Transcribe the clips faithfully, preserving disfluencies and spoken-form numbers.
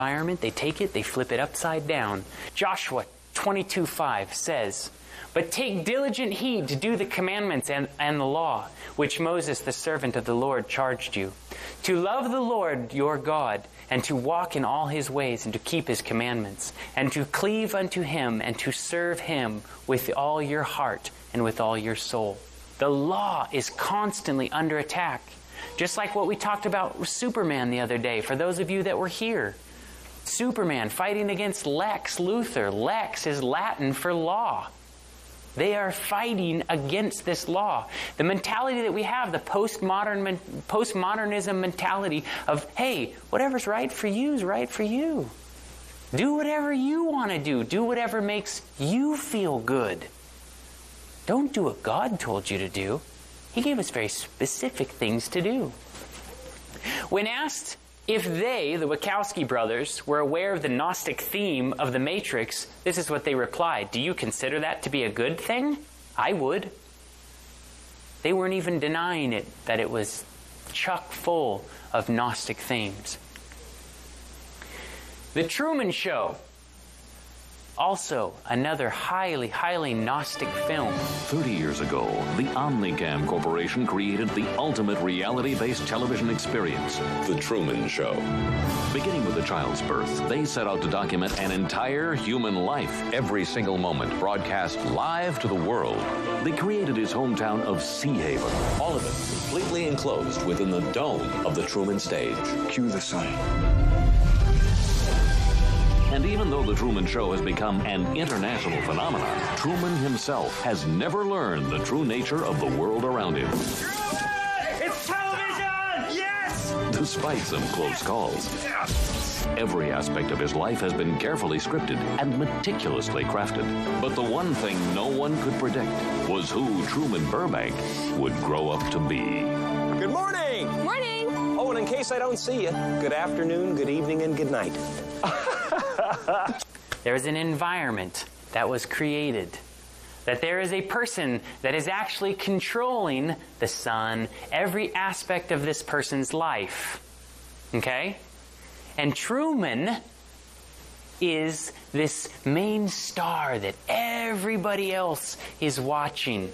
environment, they take it, they flip it upside down. Joshua twenty-two five says, "But take diligent heed to do the commandments and, and the law, which Moses, the servant of the Lord, charged you, to love the Lord your God, and to walk in all his ways, and to keep his commandments, and to cleave unto him, and to serve him with all your heart and with all your soul." The law is constantly under attack. Just like what we talked about with Superman the other day, for those of you that were here. Superman fighting against Lex Luthor. Lex is Latin for law. They are fighting against this law. The mentality that we have, the postmodern, postmodernism mentality of, hey, whatever's right for you is right for you. Do whatever you want to do. Do whatever makes you feel good. Don't do what God told you to do. He gave us very specific things to do. When asked if they, the Wachowski brothers, were aware of the Gnostic theme of The Matrix, this is what they replied. "Do you consider that to be a good thing? I would." They weren't even denying it, that it was chock full of Gnostic themes. The Truman Show. Also, another highly, highly Gnostic film. thirty years ago, the Omnicam Corporation created the ultimate reality-based television experience, The Truman Show. Beginning with a child's birth, they set out to document an entire human life, every single moment broadcast live to the world. They created his hometown of Sea Haven, all of it completely enclosed within the dome of the Truman Stage. Cue the sun. And even though The Truman Show has become an international phenomenon, Truman himself has never learned the true nature of the world around him. Truman! It's television! Yes! Despite some close calls, every aspect of his life has been carefully scripted and meticulously crafted. But the one thing no one could predict was who Truman Burbank would grow up to be. Good morning! Morning! Oh, and in case I don't see you, good afternoon, good evening, and good night. There's an environment that was created. That there is a person that is actually controlling the sun, every aspect of this person's life. Okay? And Truman is this main star that everybody else is watching.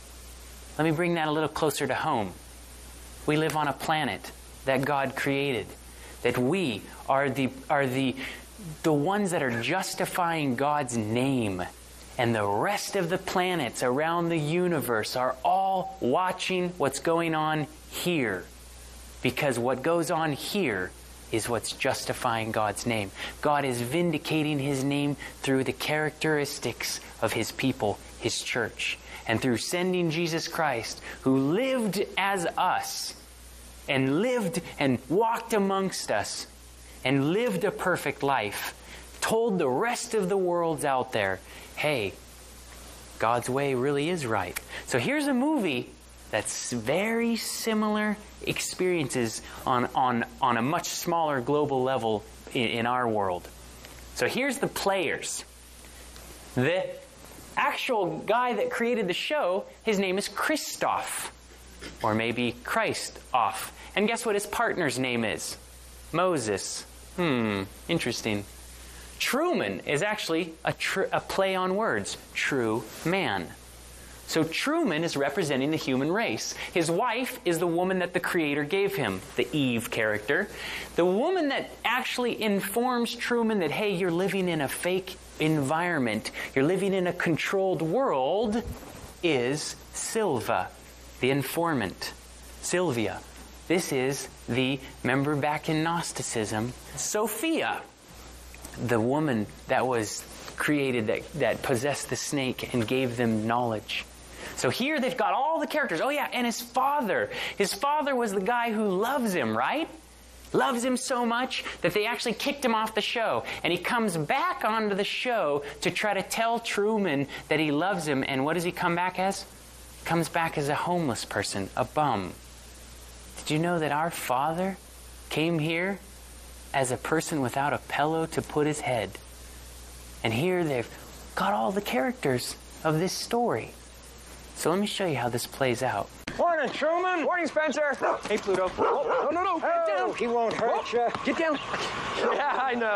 Let me bring that a little closer to home. We live on a planet that God created. That we are the are the the ones that are justifying God's name. And the rest of the planets around the universe are all watching what's going on here. Because what goes on here is what's justifying God's name. God is vindicating his name through the characteristics of his people, his church. And through sending Jesus Christ, who lived as us, and lived and walked amongst us, and lived a perfect life, told the rest of the worlds out there, hey, God's way really is right. So here's a movie that's very similar experiences on, on, on a much smaller global level in, in our world. So here's the players. The actual guy that created the show, his name is Christoph, or maybe Christ-off. And guess what his partner's name is? Moses. Hmm, interesting. Truman is actually a, tr a play on words. True man. So Truman is representing the human race. His wife is the woman that the Creator gave him, the Eve character. The woman that actually informs Truman that, hey, you're living in a fake environment, you're living in a controlled world, is Silva, the informant. Sylvia. This is the, remember back in Gnosticism, Sophia, the woman that was created, that, that possessed the snake and gave them knowledge. So here they've got all the characters. Oh yeah, and his father. His father was the guy who loves him, right? Loves him so much that they actually kicked him off the show. And he comes back onto the show to try to tell Truman that he loves him. And what does he come back as? Comes back as a homeless person, a bum. Did you know that our Father came here as a person without a pillow to put his head? And here they've got all the characters of this story. So let me show you how this plays out. Morning, Truman. Morning, Spencer. Hey, Pluto. Oh, no, no, no. Get down. He won't hurt you. Get down. Yeah, I know.